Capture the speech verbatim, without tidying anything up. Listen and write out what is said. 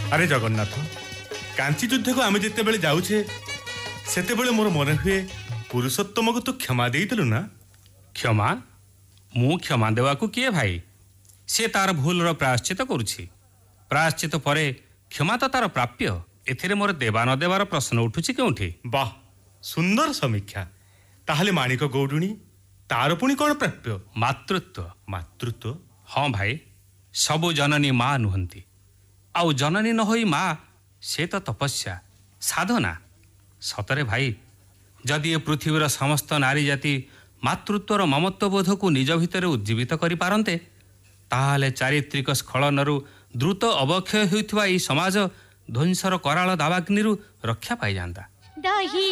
अरे जगन्नाथ कांची युद्ध को आम जिते बड़े जाऊे सेते बड़े मोर मन हुए पुरुषोत्तम को तू क्षमा देलु ना। क्षमा मु क्षमा देवा को किए भाई से तार भूलर प्रायश्चित करुछि प्रायश्चित परे क्षमा तो तार प्राप्य एथिरे मोर देवा न देवार प्रश्न उठुछि केउठी। वाह सुंदर समीक्षा ताहले माणिक गौडुणी तार पुणी कौन प्राप्य मातृत्व। मातृत्व हाँ भाई सबु जननी माँ नुहंती आउ जननी न होई माँ से तो तपस्या साधना सतरे भाई जदि ए पृथ्वीर समस्त नारी जाति मातृत्वर ममत्व बोध को निज भितर उज्जीवित करि पारन्ते ताहाले चारित्रिक स्खलनरु द्रुत अवक्षय होइथवा ई समाज ध्वंसर कराल दावाग्निरु रक्षा पाई जांदा।